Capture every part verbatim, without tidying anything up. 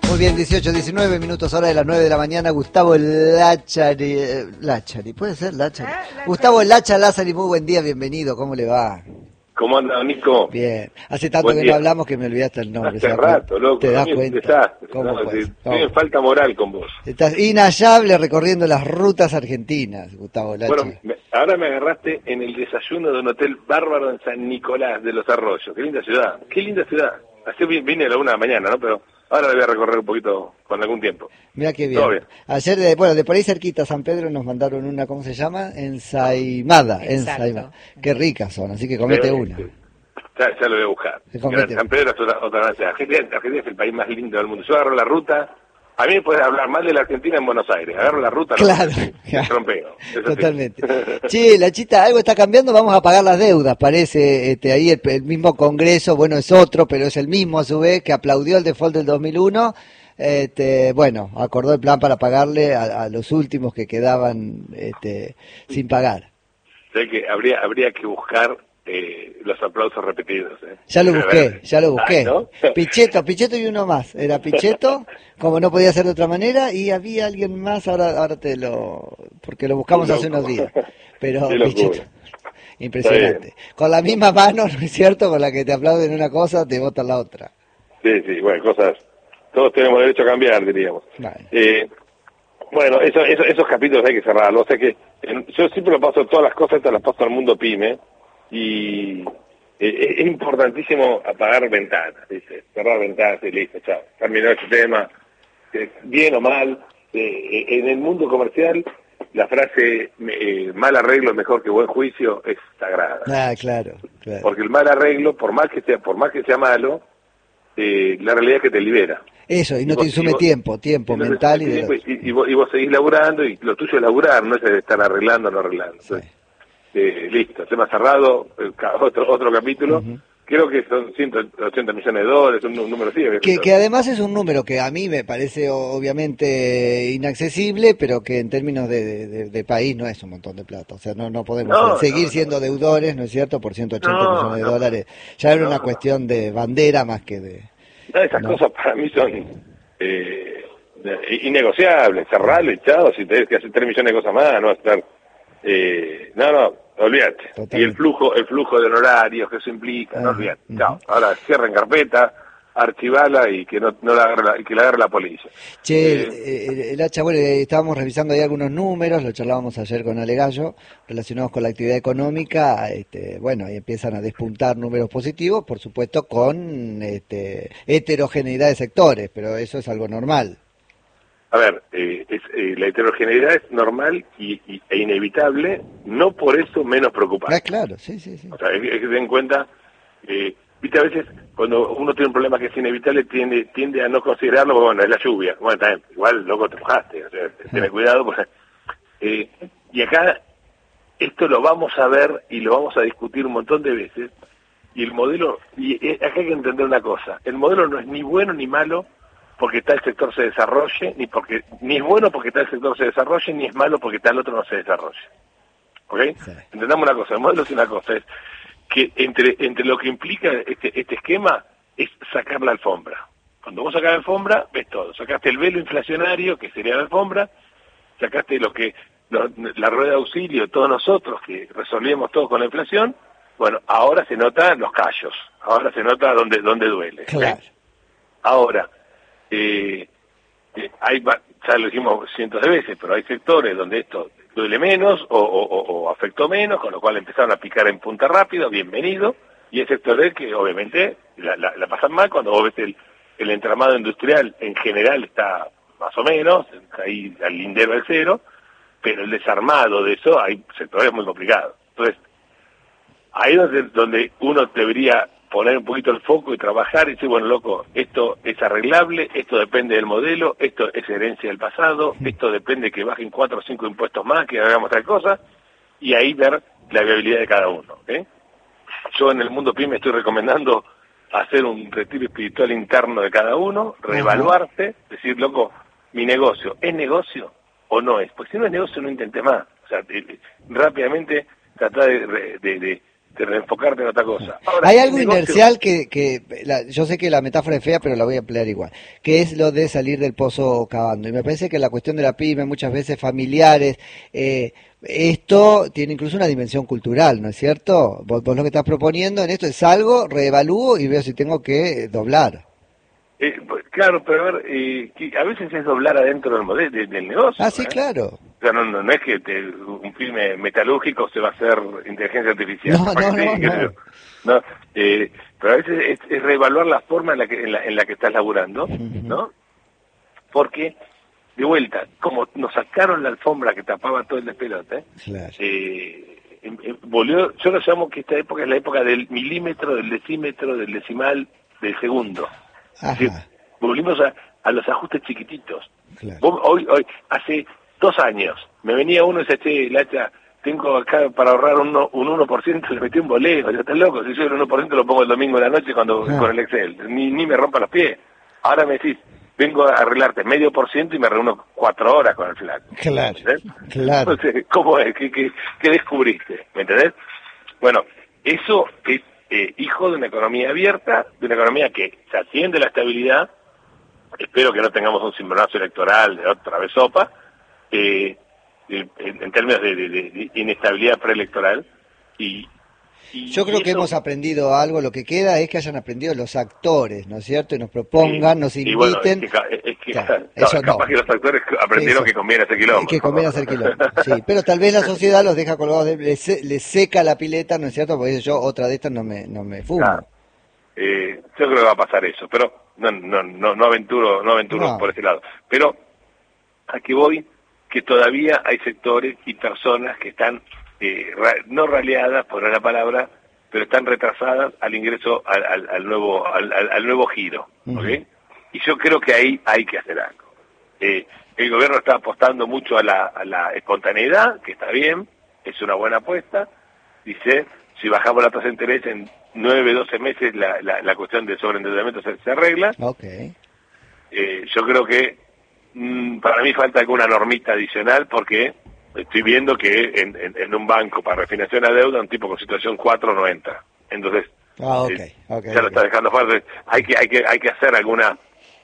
Muy bien, dieciocho, diecinueve minutos, hora de las nueve de la mañana. Gustavo Lachari, eh, Lachari, ¿puede ser Lachari? ¿Eh? Lachari. Gustavo Lacha Lázari, muy buen día, bienvenido, ¿cómo le va? ¿Cómo anda, Nico? Bien, hace tanto Buen que día. no hablamos que me olvidaste el nombre. Hace rato, loco. ¿Te a das mí es un cuenta? desastre. ¿Cómo No, puede sí, ser? estoy en falta moral con vos. Estás inhallable recorriendo las rutas argentinas, Gustavo Lacha. Bueno, me- ahora me agarraste en el desayuno de un hotel bárbaro en San Nicolás de los Arroyos. Qué linda ciudad, qué linda ciudad. Así vi- vine a la una de la mañana, ¿no? Pero ahora la voy a recorrer un poquito con algún tiempo. Mirá qué bien. Todo bien. Ayer, de, bueno, de por ahí cerquita, San Pedro, nos mandaron una, ¿cómo se llama? Ensaimada. Exacto. Ensaimada. Qué ricas son, así que comete Eh, una. sí. Ya, ya lo voy a buscar. Se comete. San Pedro es otra, otra gran ciudad. Argentina, Argentina es el país más lindo del mundo. Yo agarro la ruta. A mí me puedes hablar mal de la Argentina en Buenos Aires. Agarro la ruta. Claro. No, me trompeo. Eso sí. Totalmente. Che, Lachita, algo está cambiando, vamos a pagar las deudas, parece, este, ahí el, el mismo Congreso, bueno, es otro, pero es el mismo a su vez, que aplaudió el default del dos mil uno, este, bueno, acordó el plan para pagarle a, a los últimos que quedaban este, sin pagar. Sé que habría, habría que buscar eh, los aplausos repetidos. ¿eh? Ya lo A busqué, ver. ya lo busqué. Ay, ¿no? Pichetto, Pichetto y uno más. Era Pichetto, como no podía ser de otra manera, y había alguien más, ahora ahora te lo... porque lo buscamos hace Loco. unos días. Pero Qué locura. Pichetto, impresionante. Con la misma mano, ¿no es cierto? Con la que te aplauden una cosa, te votan la otra. Sí, sí, bueno, cosas. Todos tenemos derecho a cambiar, diríamos. Vale. Eh, bueno, eso, eso- esos capítulos hay que cerrarlos. O sea que en- yo siempre lo paso, todas las cosas estas las paso al mundo pyme. Y eh, es importantísimo apagar ventanas, ¿viste? Cerrar ventanas y listo, chao. Terminó este tema. Eh, bien o mal, eh, en el mundo comercial la frase eh, mal arreglo es mejor que buen juicio es sagrada. Ah, claro, claro. Porque el mal arreglo, por más que sea, por más que sea malo, eh, la realidad es que te libera. Eso, y no vos- te insume vos- tiempo, tiempo y no te mental y insume de... tiempo, y, y vos, y vos seguís laburando, y lo tuyo es laburar, no es de estar arreglando o no arreglando. Sí. Entonces, eh, listo, tema cerrado, eh, ca- otro otro capítulo. Ujú. Creo que son ciento ochenta millones de dólares, un, un número así. había Que, escuchado. que además es un número que a mí me parece o- obviamente inaccesible, pero que en términos de, de- de- de país no es un montón de plata. O sea, no no podemos No, seguir no, siendo no. deudores, ¿no es cierto?, por ciento ochenta No, millones de no. dólares. Ya era No, una no. cuestión de bandera más que de... No, esas No. cosas para mí son eh, de- innegociables, cerrarlo y chao, si tenés que hacer tres millones de cosas más, no estar... Eh, no, no, olvídate. Totalmente. Y el flujo el flujo de honorarios que eso implica, no Ajá, olvídate. ujú. Chao, ahora cierren carpeta, archivala y que no, no la agarre la, y que la agarre la policía. Che, Eh, el, el- el hacha, bueno, eh, estábamos revisando ahí algunos números, lo charlábamos ayer con Ale Gallo, relacionados con la actividad económica, este, bueno, ahí empiezan a despuntar números positivos, por supuesto con este, heterogeneidad de sectores, pero eso es algo normal. A ver, eh, es, eh, la heterogeneidad es normal y, y- e inevitable, no por eso menos preocupante. Ah, claro, sí, sí, sí. O sea, hay que hay que tener en cuenta, eh, viste, a veces cuando uno tiene un problema que es inevitable tiende tiende a no considerarlo, porque, bueno, es la lluvia. Bueno, también, igual, loco, te mojaste, o sea, ten cuidado. Porque, eh, y acá, esto lo vamos a ver y lo vamos a discutir un montón de veces, y el modelo, y eh, acá hay que entender una cosa, el modelo no es ni bueno ni malo porque tal sector se desarrolle, ni porque ni es bueno porque tal sector se desarrolle, ni es malo porque tal otro no se desarrolle. ¿Ok? Sí. Entendamos una cosa, el modelo es una cosa, es que entre entre lo que implica este este esquema es sacar la alfombra. Cuando vos sacás la alfombra, ves todo. Sacaste el velo inflacionario, que sería la alfombra, sacaste lo que lo- la rueda de auxilio, todos nosotros que resolvíamos todo con la inflación, bueno, ahora se notan los callos, ahora se nota donde donde duele. ¿ok? Claro. Ahora, eh, eh, hay, va- ya lo dijimos cientos de veces, pero hay sectores donde esto duele menos o, o- o- o afectó menos, con lo cual empezaron a picar en punta rápido, bienvenido, y hay sectores que obviamente la, la- la pasan mal cuando vos ves el, el entramado industrial en general está más o menos, ahí al lindero del cero, pero el desarmado de eso hay sectores muy complicados. Entonces, ahí es donde, donde uno debería poner un poquito el foco y trabajar y decir, bueno, loco, esto es arreglable, esto depende del modelo, esto es herencia del pasado, esto depende que bajen cuatro o cinco impuestos más, que hagamos tal cosa, y ahí ver la viabilidad de cada uno. ¿eh? Yo en el mundo pyme estoy recomendando hacer un retiro espiritual interno de cada uno, reevaluarse, decir, loco, mi negocio, ¿es negocio o no es? Pues si no es negocio, no intenté más. O sea, eh, rápidamente tratar de, de, de, enfocarte en otra cosa. Ahora, hay algo negocio... inercial que, que la, yo sé que la metáfora es fea, pero la voy a emplear igual, que es lo de salir del pozo cavando. Y me parece que la cuestión de la pyme, muchas veces familiares, eh, esto tiene incluso una dimensión cultural, ¿no es cierto? Vos, vos lo que estás proponiendo en esto es algo, reevalúo y veo si tengo que doblar. Eh, claro, pero a ver, eh, a veces es doblar adentro del modelo, de, del negocio. Ah, sí, ¿eh? claro. O sea, no, no, no es que te, un filme metalúrgico se va a hacer inteligencia artificial. No, no, no, sí, no. no eh, pero a veces es, es reevaluar la forma en la que en la, en la que estás laburando, uh-huh. ¿no? Porque, de vuelta, como nos sacaron la alfombra que tapaba todo el despelote, claro. eh, volvió, yo lo llamo que esta época es la época del milímetro, del decímetro, del decimal, del segundo. Sí, volvimos a, a los ajustes chiquititos. Claro. Vos, hoy, hoy, hace dos años, me venía uno y decía, che, Lacha, tengo acá para ahorrar un, un uno por ciento, le metí un boleo, ya estás loco, si yo el uno por ciento lo pongo el domingo en la noche cuando ah. con el Excel, ni, ni me rompa los pies. Ahora me decís, vengo a arreglarte medio por ciento y me reúno cuatro horas con el flaco. Claro, ¿entendés? Claro. Entonces, ¿cómo es? ¿Qué, qué, qué descubriste? ¿Me entendés? Bueno, eso es eh, hijo de una economía abierta, de una economía que se atiende la estabilidad. Espero que no tengamos un cimbronazo electoral de otra vez sopa, eh, en, en términos de, de, de inestabilidad preelectoral. Y, y yo creo y que eso... hemos aprendido algo, lo que queda es que hayan aprendido los actores, ¿no es cierto? Y nos propongan, sí, nos inviten. Bueno, es que, es que claro, eso capaz no. que los actores aprendieron eso, que conviene hacer quilombo. Que conviene hacer quilombo, sí. Pero tal vez la sociedad los deja colgados, de, les, les seca la pileta, ¿no es cierto? Porque yo otra de estas no me, no me fumo. Claro. Eh, yo creo que va a pasar eso, pero no no no no aventuro no aventuro no. por ese lado. Pero a que voy, que todavía hay sectores y personas que están eh, ra, no raleadas por la palabra, pero están retrasadas al ingreso al, al, al nuevo al, al nuevo giro, uh-huh. ¿okay? Y yo creo que ahí hay que hacer algo. Eh, el gobierno está apostando mucho a la, a la espontaneidad, que está bien, es una buena apuesta. Dice, si bajamos la tasa de interés en nueve, doce meses, la, la, la cuestión del sobreendeudamiento se, se arregla. Okay. Eh, yo creo que mmm, para mí falta alguna normita adicional, porque estoy viendo que en, en, en un banco para refinanciar la deuda un tipo con situación cuatro no entra. Entonces, ah, okay, eh, okay, ya lo okay. está dejando fuera. Hay que, hay que, hay que hacer alguna,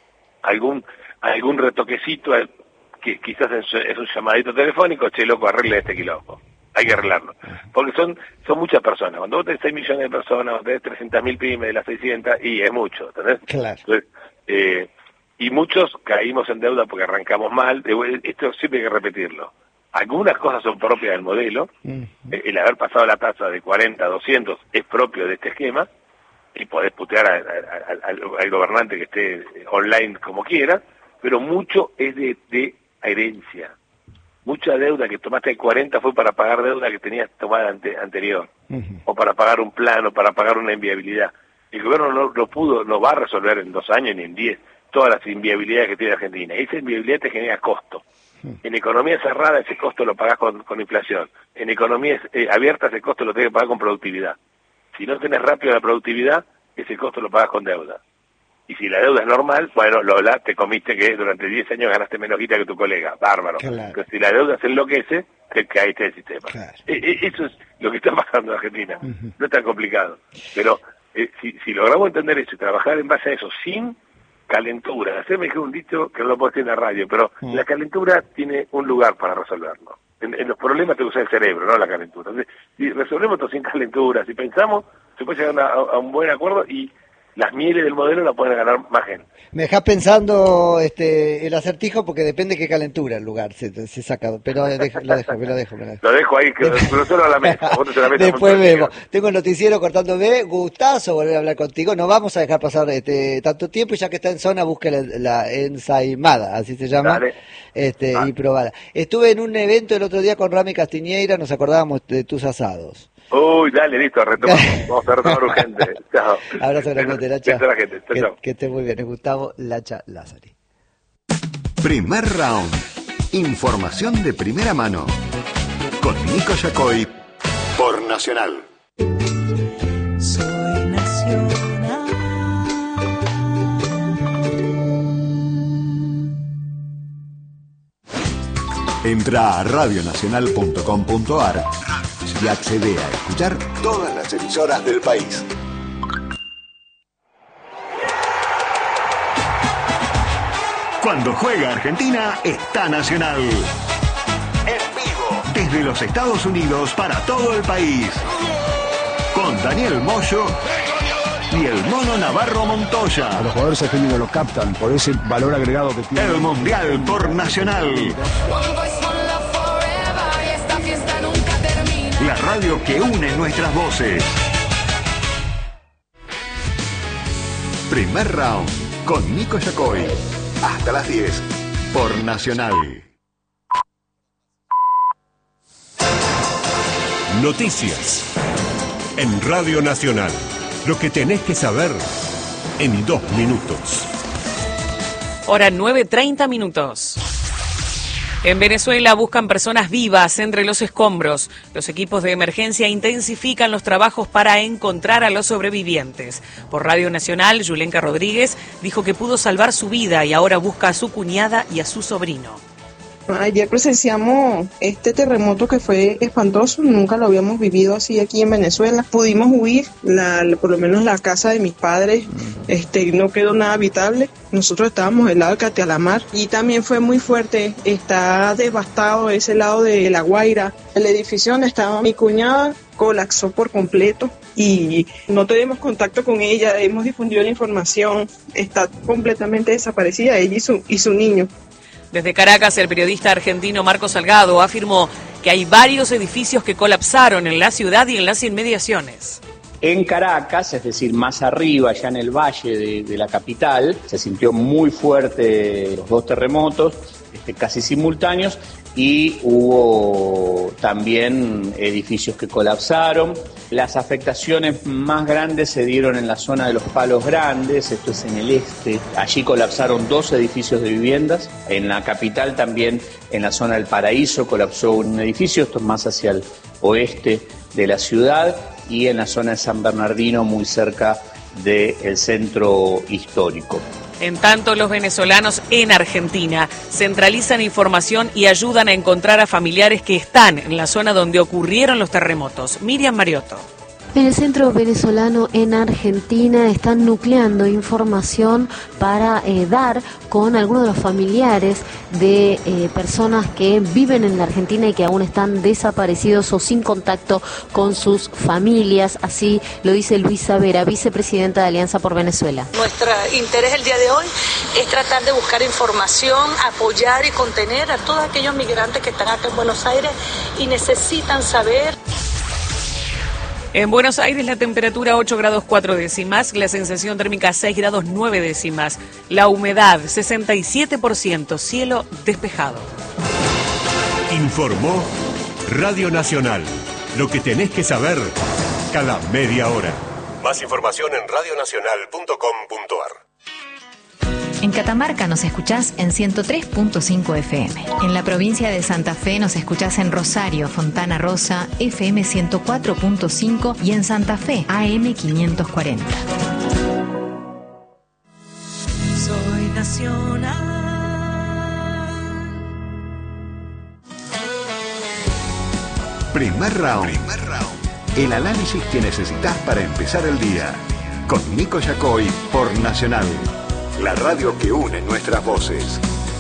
algún, algún retoquecito que quizás es, es un llamadito telefónico, che, loco, arregle este quilombo. Hay que arreglarlo. Porque son son muchas personas. Cuando vos tenés seis millones de personas, vos tenés trescientas mil pymes de las seiscientas, y es mucho, ¿entendés? Claro. Entonces, eh, y muchos caímos en deuda porque arrancamos mal. Esto siempre hay que repetirlo. Algunas cosas son propias del modelo. Uh-huh. El haber pasado la tasa de cuarenta a doscientos es propio de este esquema. Y podés putear a, a, a, al, al gobernante que esté online como quiera. Pero mucho es de, de herencia. Mucha deuda que tomaste de cuarenta fue para pagar deuda que tenías tomada ante, anterior, uh-huh. o para pagar un plan, o para pagar una inviabilidad. El gobierno no, no pudo, no va a resolver en dos años ni en diez todas las inviabilidades que tiene Argentina. Esa inviabilidad te genera costo. Uh-huh. En economía cerrada ese costo lo pagás con, con inflación. En economía eh, abierta ese costo lo tenés que pagar con productividad. Si no tenés rápido la productividad, ese costo lo pagás con deuda. Y si la deuda es normal, bueno, Lola, te comiste que durante diez años ganaste menos guita que tu colega. Bárbaro. Claro. Pero si la deuda se enloquece, te caíste del sistema. Claro. E- e- eso es lo que está pasando en Argentina. Uh-huh. No es tan complicado. Pero eh, si, si logramos entender eso y trabajar en base a eso sin calentura. Ayer me dijo un dicho que no lo puedo decir en la radio, pero uh-huh. la calentura tiene un lugar para resolverlo. En, en los problemas te usa el cerebro, no la calentura. Entonces, si resolvemos esto sin calentura, si pensamos, se puede llegar a, a un buen acuerdo y las mieles del modelo la pueden ganar más gente. Me dejás pensando este el acertijo, porque depende qué calentura el lugar se, se saca, pero dejo, lo dejo, me lo dejo, me lo dejo. Lo dejo ahí, que lo solo a la mesa. La mesa Después vemos. Tengo el noticiero cortándome, gustazo volver a hablar contigo. No vamos a dejar pasar este tanto tiempo, y ya que está en zona, busque la, la ensaimada, así se llama, Dale. este ah. y probala. Estuve en un evento el otro día con Rami Castiñeira, nos acordábamos de tus asados. Uy, dale, listo, retomamos. Vamos a retomar urgente. Chao. Abrazo grande, Lacha. La gente. Chao, que, chao. que esté muy bien. Gustavo Lacha Lázari. Primer round. Información de primera mano. Con Nico Yacoy. Por Nacional. Soy Nacional. Entra a radio nacional punto com punto a r y accede a escuchar todas las emisoras del país. Cuando juega Argentina, está Nacional. En vivo, desde los Estados Unidos para todo el país. Con Daniel Moyo y el Mono Navarro Montoya. A los jugadores argentinos lo captan por ese valor agregado que tiene. El Mundial por Nacional. La radio que une nuestras voces. Primer round con Nico Yacoy. Hasta las diez por Nacional. Noticias en Radio Nacional. Lo que tenés que saber en dos minutos. Hora nueve, treinta minutos. En Venezuela buscan personas vivas entre los escombros. Los equipos de emergencia intensifican los trabajos para encontrar a los sobrevivientes. Por Radio Nacional, Yulenka Rodríguez dijo que pudo salvar su vida y ahora busca a su cuñada y a su sobrino. Ayer presenciamos este terremoto que fue espantoso, nunca lo habíamos vivido así aquí en Venezuela. Pudimos huir, la, por lo menos la casa de mis padres este, no quedó nada habitable. Nosotros estábamos del lado de Catealamar y también fue muy fuerte, está devastado ese lado de La Guaira. El edificio donde estaba mi cuñada colapsó por completo y no tenemos contacto con ella, hemos difundido la información, está completamente desaparecida, ella y su, y su niño. Desde Caracas, el periodista argentino Marcos Salgado afirmó que hay varios edificios que colapsaron en la ciudad y en las inmediaciones. En Caracas, es decir, más arriba, ya en el valle de, de la capital, se sintió muy fuerte los dos terremotos, este, casi simultáneos, y hubo también edificios que colapsaron. Las afectaciones más grandes se dieron en la zona de los Palos Grandes, esto es en el este. Allí colapsaron dos edificios de viviendas. En la capital también, en la zona del Paraíso, colapsó un edificio, esto es más hacia el oeste de la ciudad, y en la zona de San Bernardino, muy cerca del centro histórico. En tanto, los venezolanos en Argentina centralizan información y ayudan a encontrar a familiares que están en la zona donde ocurrieron los terremotos. Miriam Mariotto. En el Centro Venezolano en Argentina están nucleando información para eh, dar con algunos de los familiares de eh, personas que viven en la Argentina y que aún están desaparecidos o sin contacto con sus familias. Así lo dice Luisa Vera, vicepresidenta de Alianza por Venezuela. Nuestro interés el día de hoy es tratar de buscar información, apoyar y contener a todos aquellos migrantes que están acá en Buenos Aires y necesitan saber. En Buenos Aires la temperatura ocho grados cuatro décimas, la sensación térmica seis grados nueve décimas, la humedad sesenta y siete por ciento, cielo despejado. Informó Radio Nacional. Lo que tenés que saber cada media hora. Más información en radio nacional punto com punto ar. En Catamarca nos escuchás en ciento tres punto cinco F M. En la provincia de Santa Fe nos escuchás en Rosario, Fontana Rosa, F M ciento cuatro punto cinco y en Santa Fe, A M quinientos cuarenta. Soy nacional. Primer round. Primer round. El análisis que necesitas para empezar el día. Con Nico Yacoy por Nacional. La radio que une nuestras voces.